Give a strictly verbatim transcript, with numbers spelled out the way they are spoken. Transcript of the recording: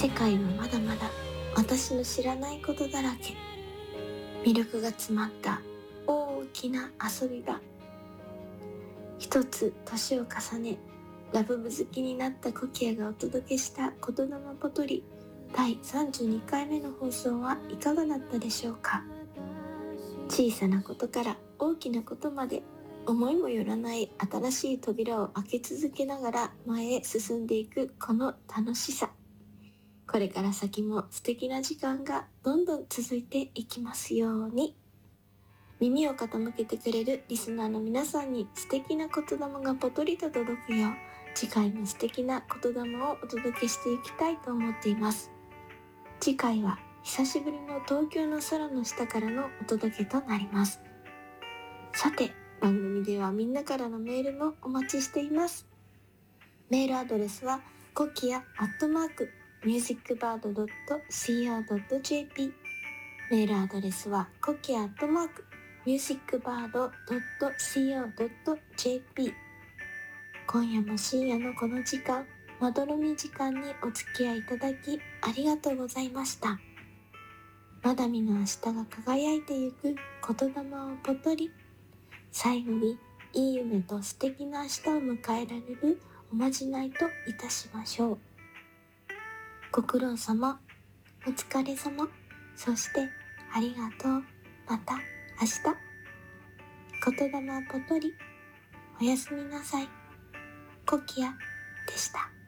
世界はまだまだ私の知らないことだらけ。魅力が詰まった大きな遊び場。一つ年を重ね、ラブブ好きになったコキアがお届けした言霊ポトリだいさんじゅうにかいめの放送はいかがだったでしょうか。小さなことから大きなことまで、思いもよらない新しい扉を開け続けながら前へ進んでいくこの楽しさ。これから先も素敵な時間がどんどん続いていきますように。耳を傾けてくれるリスナーの皆さんに素敵な言霊がポトリと届くよう、次回も素敵な言霊をお届けしていきたいと思っています。次回は久しぶりの東京の空の下からのお届けとなります。さて、番組ではみんなからのメールもお待ちしています。メールアドレスはコキアアットマークミュージックバードドットシーオードットジェーピー。 メールアドレスはコキアアットマークミュージックバードドットシーオードットジェーピー。 今夜も深夜のこの時間、まどろみ時間にお付き合いいただきありがとうございました。まだ見ぬ明日が輝いてゆく言霊をポトリ。最後にいい夢と素敵な明日を迎えられるおまじないといたしましょう。ご苦労様、お疲れ様、そしてありがとう。また明日。言霊ポトリ。おやすみなさい。コキアでした。